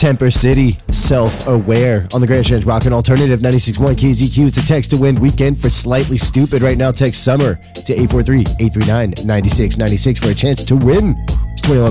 Temper City, Self-Aware on the Grand Strange Rock and Alternative 96.1 KZQ. It's a text to win weekend for Slightly Stupid. Right now, text summer to 843-839-9696 for a chance to win. It's 21